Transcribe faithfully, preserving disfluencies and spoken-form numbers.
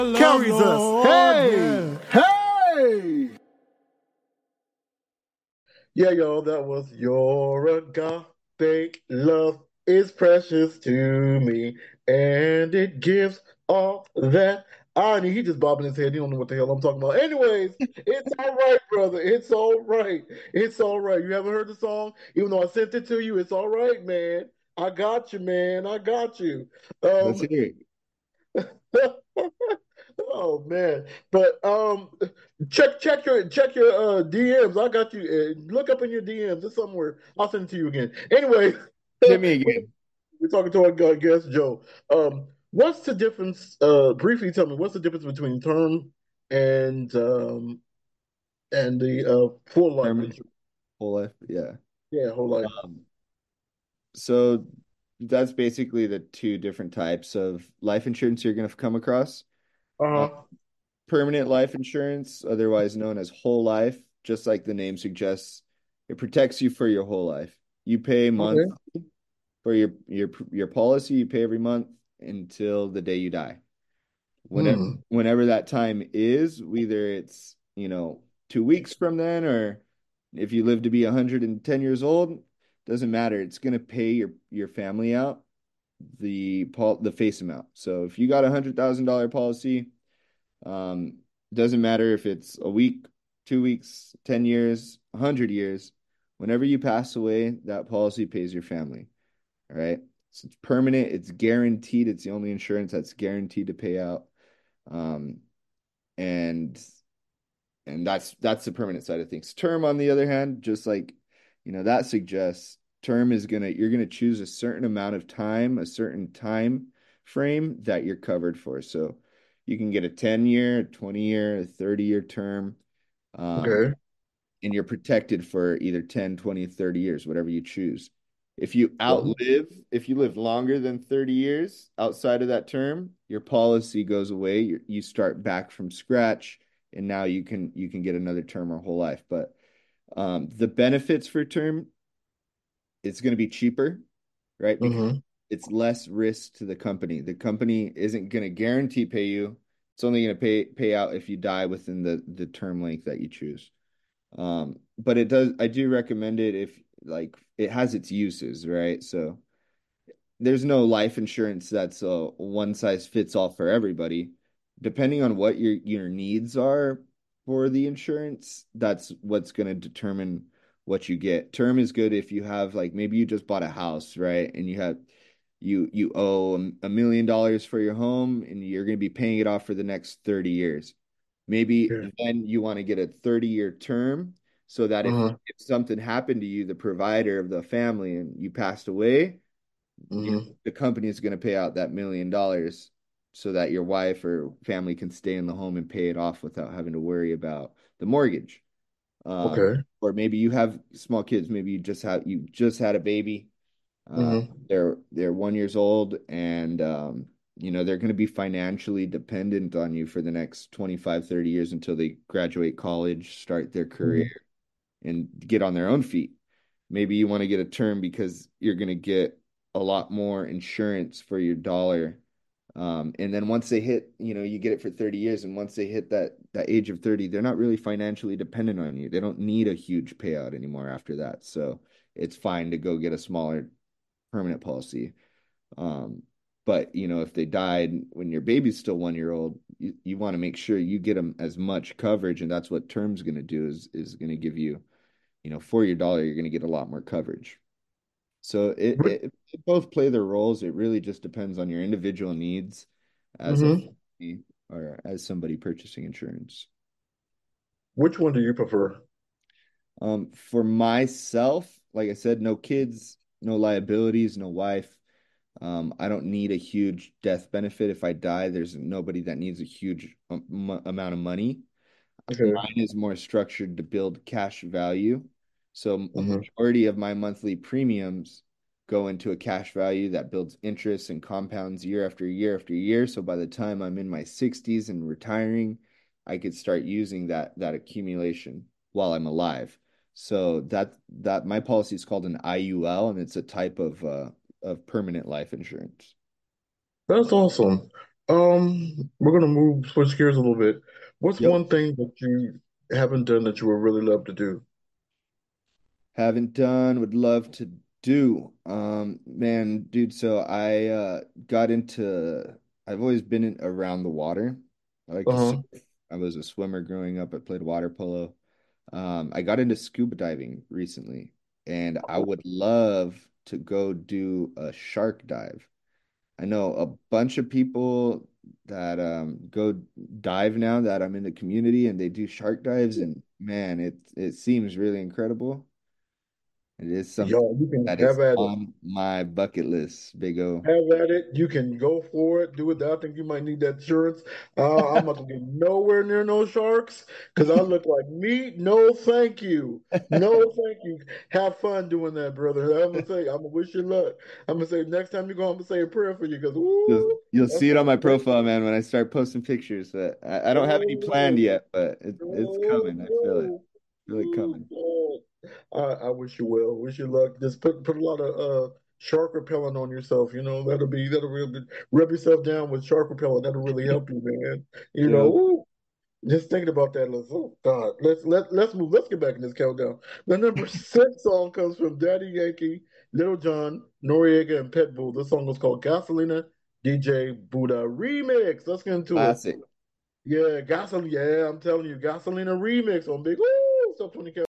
carries us. Hey, hey. Yeah, y'all, that was Your Agape Love is Precious to Me, and it gives all that I need. He just bobbing his head. He don't know what the hell I'm talking about. Anyways, it's all right, brother. It's all right. It's all right. You haven't heard the song? Even though I sent it to you, it's all right, man. I got you, man. I got you. Let's Um, hear it. Oh man, but um, check check your check your uh D Ms. I got you. Uh, look up in your D Ms. It's somewhere. I'll send it to you again. Anyway, Hit me we're again. talking to our gu- guest Joe. Um, what's the difference? Uh, briefly tell me what's the difference between term and um and the uh full life Permanent insurance? whole life. Yeah. Yeah, whole life. Um, so that's basically the two different types of life insurance you're going to come across. Uh, Uh-huh. permanent life insurance, otherwise known as whole life, just like the name suggests, it protects you for your whole life. You pay month Okay. for your your your policy, you pay every month until the day you die. Whenever Hmm. whenever that time is, whether it's, you know, two weeks from then or if you live to be one hundred ten years old, doesn't matter. It's going to pay your your family out the pol the face amount. So if you got a one hundred thousand dollar policy, um, doesn't matter if it's a week, two weeks, ten years, one hundred years. Whenever you pass away, that policy pays your family. All right. So it's permanent, it's guaranteed. It's the only insurance that's guaranteed to pay out. Um, and and that's that's the permanent side of things. Term, on the other hand, just like, you know, that suggests, term is gonna you're gonna choose a certain amount of time, a certain time frame that you're covered for. So you can get a ten year, twenty year, a thirty year term, um, Okay. and you're protected for either ten, twenty, thirty years, whatever you choose. If you Well, outlive, if you live longer than thirty years outside of that term, your policy goes away. You, you start back from scratch, and now you can you can get another term or whole life. But um, the benefits for term, it's going to be cheaper, right? Because hmm. it's less risk to the company. The company isn't going to guarantee pay you. It's only going to pay pay out if you die within the the term length that you choose. Um, but it does, I do recommend it if, like, it has its uses, right? So there's no life insurance that's a one size fits all for everybody. Depending on what your your needs are for the insurance, that's what's going to determine what you get. Term is good if you have, like, maybe you just bought a house, right? And you have you you owe a, a million dollars for your home and you're going to be paying it off for the next thirty years. Maybe Yeah. then you want to get a thirty year term so that if Uh-huh. if something happened to you, the provider of the family, and you passed away, you, Hmm. the company is going to pay out that million dollars so that your wife or family can stay in the home and pay it off without having to worry about the mortgage. Um, Okay. or maybe you have small kids. Maybe you just have you just had a baby. Uh, Hmm. they're they're one years old, and um, you know, they're going to be financially dependent on you for the next twenty-five, thirty years until they graduate college, start their career, Hmm. and get on their own feet. Maybe you want to get a term because you're going to get a lot more insurance for your dollar. Um, and then once they hit, you know, you get it for thirty years, and once they hit that that age of thirty, they're not really financially dependent on you. They don't need a huge payout anymore after that. So it's fine to go get a smaller permanent policy. Um, but, you know, if they died when your baby's still one year old, you, you want to make sure you get them as much coverage, and that's what term's going to do, is is going to give you, you know, for your dollar, you're going to get a lot more coverage. So it, it, it both play their roles. It really just depends on your individual needs as a Hmm. family or as somebody purchasing insurance. Which one do you prefer? Um, for myself, like I said, no kids, no liabilities, no wife. Um, I don't need a huge death benefit. If I die, there's nobody that needs a huge um, amount of money. Okay. Mine is more structured to build cash value. So a Hmm. majority of my monthly premiums go into a cash value that builds interest and compounds year after year after year. So by the time I'm in my sixties and retiring, I could start using that that accumulation while I'm alive. So that that my policy is called an I U L, and it's a type of uh, of permanent life insurance. That's awesome. Um, we're gonna move switch gears a little bit. What's Yep. one thing that you haven't done that you would really love to do? Haven't done, would love to do. Um, man, dude, so I uh got into I've always been in, around the water. I like to surf. Uh-huh. I was a swimmer growing up. I played water polo. Um, I got into scuba diving recently, and I would love to go do a shark dive. I know a bunch of people that um go dive now that I'm in the community and they do shark dives, and man, it it seems really incredible. It is something Yo, you can that is have at it. on my bucket list, Big O. Have at it. You can go for it. Do it. I think you might need that insurance. Uh, I'm not gonna get nowhere near no sharks because I look like meat. No, thank you. No, thank you. Have fun doing that, brother. I'm gonna say, I'm gonna wish you luck. I'm gonna say next time you go, I'm gonna say a prayer for you because You'll ooh, you'll that see it on sounds my great. profile, man, when I start posting pictures. But I, I don't have any planned Oh, yet, but it, it's oh, coming. I feel it. oh, feel it ooh, coming. God. I, I wish you well. Wish you luck. Just put put a lot of uh shark repellent on yourself. You know that'll be that'll really rub yourself down with shark repellent. That'll really help you, man. You know, Yeah. ooh, just thinking about that. Let's oh God, let's let let's move. Let's get back in this countdown. The number six song comes from Daddy Yankee, Little John, Noriega, and Pitbull. This song was called Gasolina. D J Buddha remix. Let's get into it. Classic. Yeah, gasoline. Yeah, I'm telling you, Gasolina remix on Big. Ooh, Sub twenty.